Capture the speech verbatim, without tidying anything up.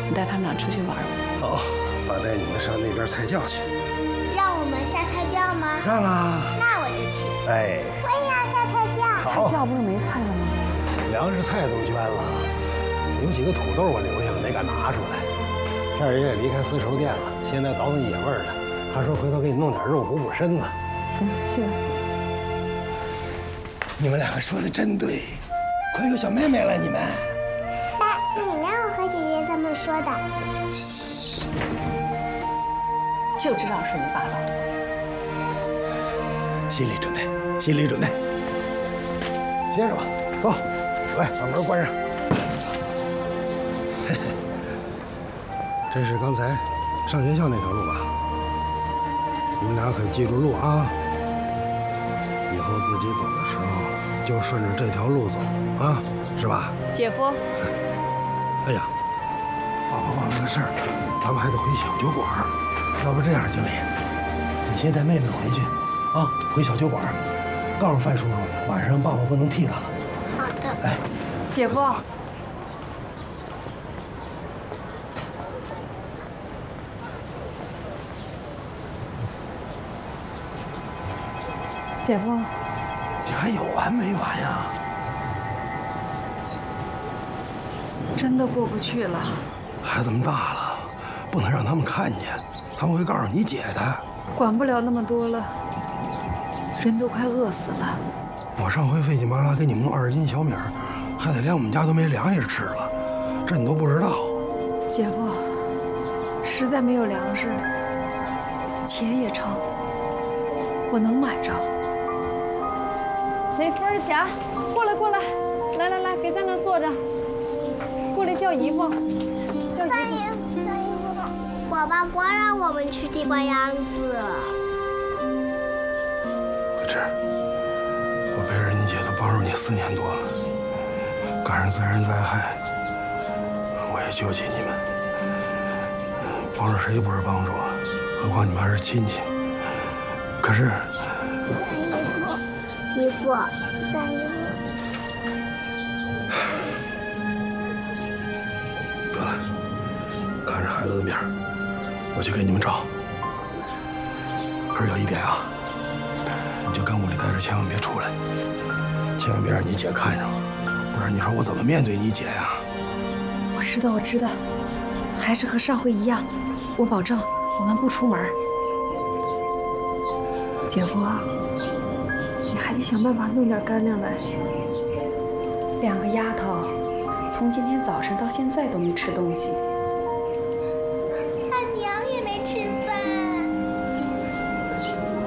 你带他们俩出去玩玩。 好，爸带你们上那边菜窖去。 让我们下菜窖吗？ 让啊。 那我就去。 哎， 我也要下菜窖。 菜窖不是没菜了吗？ 粮食菜都捐了，有几个土豆我留下了，没敢拿出来。片儿爷也离开丝绸店了，现在倒腾野味儿呢。他说回头给你弄点肉补补身子。 行，去吧。 你们两个说的真对，快有小妹妹了，你们。 爸，是你让我和姐姐这么说的。 嘘，就知道是你霸道。 心理准备，心理准备。歇着吧，走，来把门关上。这是刚才上学校那条路吧？你们俩可记住路啊！以后自己走的时候就顺着这条路走啊，是吧？ 姐夫。 哎呀，爸爸忘了个事儿，咱们还得回小酒馆。要不这样，经理，你先带妹妹回去，啊，回小酒馆，告诉范叔叔，晚上爸爸不能替他了。 好的。 哎， 姐夫。姐夫， 你还有完没完呀？ 真的过不去了。 孩子们大了，不能让他们看见，他们会告诉你姐的。 管不了那么多了，人都快饿死了。 我上回费劲巴拉给你们弄二十斤小米，还得连我们家都没粮食吃了，这你都不知道。 姐夫，实在没有粮食，钱也成，我能买着。谁？福儿霞，过来过来，来来来，别在那坐着，过来叫姨夫，叫姨夫。 三姨夫，三姨夫，我爸光让我们去地瓜秧子。 慧芝，我背着你姐都帮助你四年多了，赶上自然灾害，我也救济你们，帮着谁不是帮助啊？何况你们还是亲戚。可是。 姨父，三姨夫， 得了，看着孩子的面，我去给你们找。可是有一点啊，你就跟屋里待着，千万别出来，千万别让你姐看上，不然你说我怎么面对你姐呀？ 我知道，我知道，还是和上回一样，我保证我们不出门。姐夫啊。还得想办法弄点干粮来。 两个丫头，从今天早上到现在都没吃东西，